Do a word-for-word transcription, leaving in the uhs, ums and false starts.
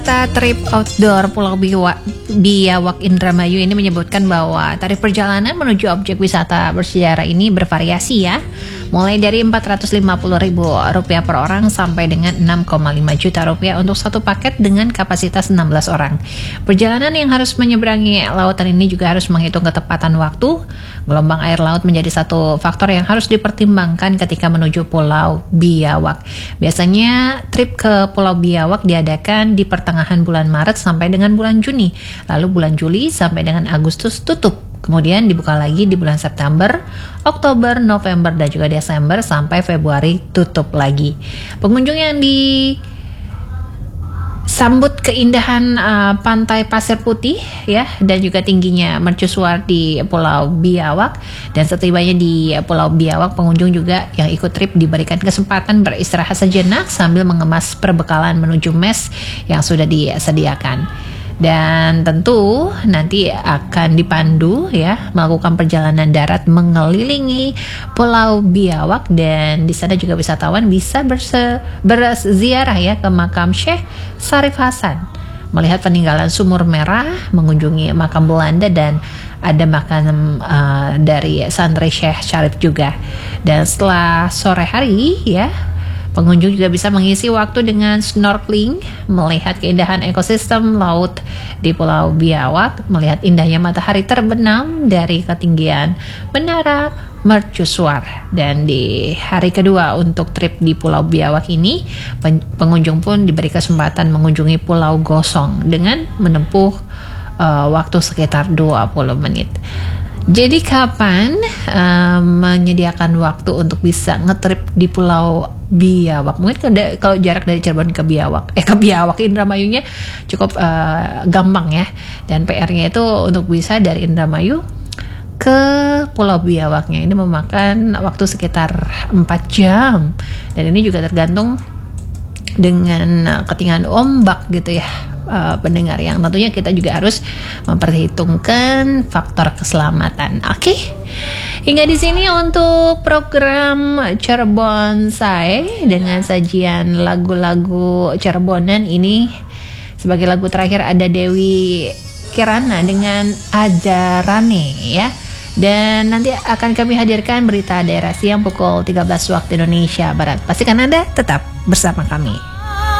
Trip Outdoor Pulau Biawak, Biawak Indramayu ini menyebutkan bahwa tarif perjalanan menuju objek wisata bersejarah ini bervariasi ya, mulai dari empat ratus lima puluh ribu rupiah per orang sampai dengan enam koma lima juta rupiah untuk satu paket dengan kapasitas enam belas orang. Perjalanan yang harus menyeberangi lautan ini juga harus menghitung ketepatan waktu. Gelombang air laut menjadi satu faktor yang harus dipertimbangkan ketika menuju Pulau Biawak. Biasanya trip ke Pulau Biawak diadakan di pertengahan bulan Maret sampai dengan bulan Juni. Lalu bulan Juli sampai dengan Agustus tutup. Kemudian dibuka lagi di bulan September, Oktober, November, dan juga Desember sampai Februari tutup lagi. Pengunjung yang di sambut keindahan uh, pantai pasir putih ya, dan juga tingginya mercusuar di Pulau Biawak. Dan setibanya di Pulau Biawak, pengunjung juga yang ikut trip diberikan kesempatan beristirahat sejenak sambil mengemas perbekalan menuju mes yang sudah disediakan. Dan tentu nanti akan dipandu ya melakukan perjalanan darat mengelilingi Pulau Biawak, dan di sana juga wisatawan bisa berse, berziarah ya ke makam Syekh Syarif Hasan, melihat peninggalan sumur merah, mengunjungi makam Belanda, dan ada makam uh, dari santri Syekh Syarif juga. Dan setelah sore hari ya, pengunjung juga bisa mengisi waktu dengan snorkeling, melihat keindahan ekosistem laut di Pulau Biawak, melihat indahnya matahari terbenam dari ketinggian Menara Mercusuar. Dan di hari kedua untuk trip di Pulau Biawak ini, pengunjung pun diberi kesempatan mengunjungi Pulau Gosong dengan menempuh uh, waktu sekitar dua puluh menit. Jadi kapan uh, menyediakan waktu untuk bisa ngetrip di Pulau Biawak? Mungkin kalau jarak dari Cirebon ke Biawak, eh ke Biawak Indramayunya cukup uh, gampang ya. Dan P R-nya itu untuk bisa dari Indramayu ke Pulau Biawaknya ini memakan waktu sekitar empat jam. Dan ini juga tergantung dengan ketinggian ombak gitu ya, uh, pendengar, yang tentunya kita juga harus memperhitungkan faktor keselamatan. Oke, okay? Hingga di sini untuk program Cirebon Say dengan sajian lagu-lagu Cirebonan ini. Sebagai lagu terakhir ada Dewi Kirana dengan Ajarane ya. Dan nanti akan kami hadirkan berita daerah siang pukul tiga belas waktu Indonesia Barat. Pastikan Anda tetap bersama kami.